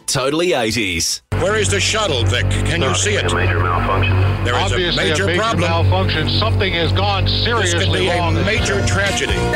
Totally 80s. Where is the shuttle, Vic? Can you see it? A major malfunction. There is Obviously a major problem. malfunction. Something has gone This could seriously be wrong. a major tragedy.